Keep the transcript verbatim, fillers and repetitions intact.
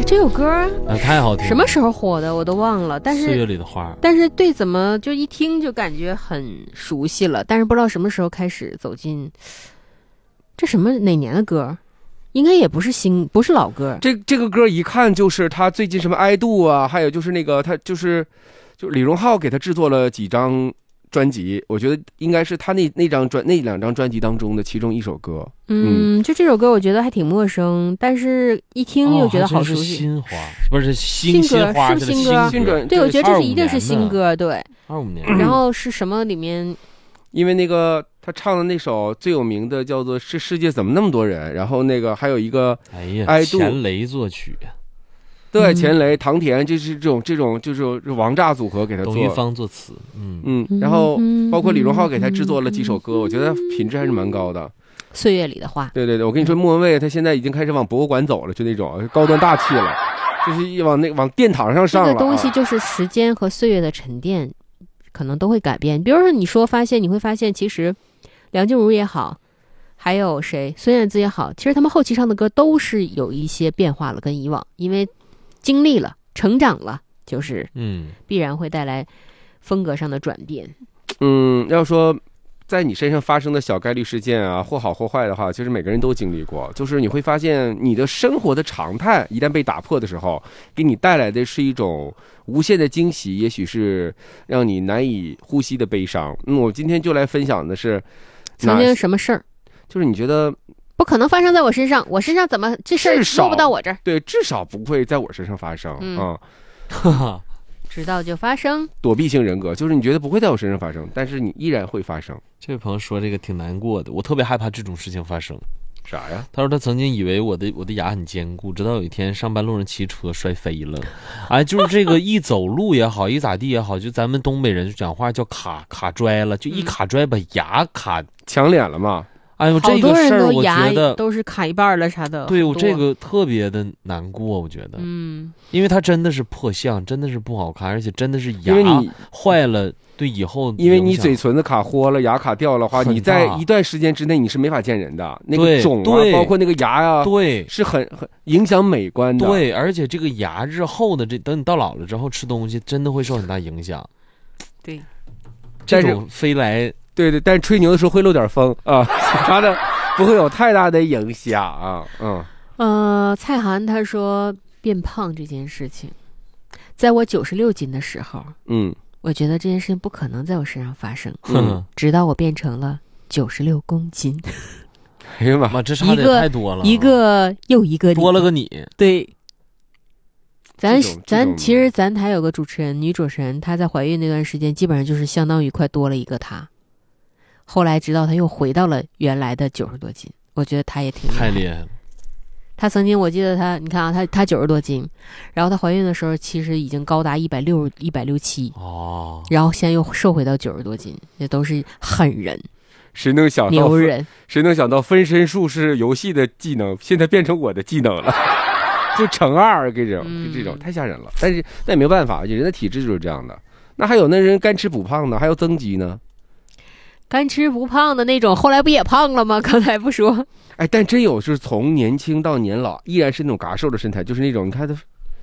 这首歌啊， 太好听了， 什么时候火的我都忘了，但是岁月里的花， 但是对，怎么就一听就感觉很熟悉了，但是不知道什么时候开始走进。这什么哪年的歌？应该也不是新，不是老歌。 这这个歌一看就是他最近什么爱度啊，还有就是那个他就是就李荣浩给他制作了几张专辑，我觉得应该是他那那张专那两张专辑当中的其中一首歌。 嗯，嗯就这首歌我觉得还挺陌生，但是一听又觉得好熟悉。 哦、是新花不是新新歌， 花是不是新歌？ 新专对，我觉得这是一定是新歌，对。 二五年。 然后是什么里面？ 因为那个他唱的那首最有名的叫做《是世界怎么那么多人》，然后那个还有一个哎呀， 爱度钱雷作曲。 对，钱雷、唐田，就是这种这种就是王炸组合给他做， 董一方作词，嗯嗯，然后包括李荣浩给他制作了几首歌，我觉得品质还是蛮高的。 岁月里的话， 对对对，我跟你说，莫文蔚他现在已经开始往博物馆走了，就那种高端大气了，就是一往那往殿堂上上了。 这个东西就是时间和岁月的沉淀，可能都会改变。比如说，你说发现，你会发现，其实梁静茹也好。还有谁，孙燕姿也好，其实他们后期唱的歌都是有一些变化了，跟以往，因为经历了、成长了，就是嗯，必然会带来风格上的转变。 嗯，要说在你身上发生的小概率事件啊，或好或坏的话，其实每个人都经历过。就是你会发现，你的生活的常态一旦被打破的时候，给你带来的是一种无限的惊喜，也许是让你难以呼吸的悲伤。嗯，我今天就来分享的是曾经什么事儿。 就是你觉得不可能发生在我身上，我身上怎么这事儿落不到我这儿？ 对，至少不会在我身上发生。嗯， 嗯知道就发生。 躲避性人格就是你觉得不会在我身上发生，但是你依然会发生。 这位朋友说这个挺难过的，我特别害怕这种事情发生。 啥呀？ 他说他曾经以为我的我的牙很坚固，直到有一天上班路上骑车摔飞了。哎，就是这个一走路也好，一咋地也好，就咱们东北人讲话叫卡卡拽了，就一卡拽把牙卡抢脸了嘛。 哎呦，这个事儿我觉得都是卡一半了啥的。 对，我这个特别的难过，我觉得， 嗯， 因为它真的是破相，真的是不好看，而且真的是牙坏了，对以后， 因为你嘴唇子卡豁了，牙卡掉了话，你在一段时间之内你是没法见人的，那个肿啊，包括那个牙呀、啊， 对， 是很很影响美观的。 对，而且这个牙日后的这，等你到老了之后吃东西，真的会受很大影响。 对， 这种飞来。 对对，但是吹牛的时候会漏点风啊，其他的不会有太大的影响啊。嗯， 呃，蔡涵他说变胖这件事情，在我九十六斤的时候， 嗯， 我觉得这件事情不可能在我身上发生， 嗯， 直到我变成了九十六公斤。 哎呀妈， 这差的太多了， 一个又一个多了个你， 对。咱咱其实咱台有个主持人，女主持人，她在怀孕那段时间，基本上就是相当于快多了一个她。后来直到她又回到了原来的九十多斤，我觉得她也挺太厉害了。 她曾经我记得她，你看啊，她她九十多斤，然后她怀孕的时候其实已经高达一百六一百六七哦， 然后现在又瘦回到九十多斤，这都是狠人。 谁能想到牛人？ 谁能想到分身术是游戏的技能，现在变成我的技能了？就乘二，这种就这种太吓人了。但是那也没有办法，人的体质就是这样的。那还有那人干吃补胖呢，还有增肌呢。 干吃不胖的那种，后来不也胖了吗？刚才不说。 哎，但真有是从年轻到年老，依然是那种嘎瘦的身材，就是那种你看他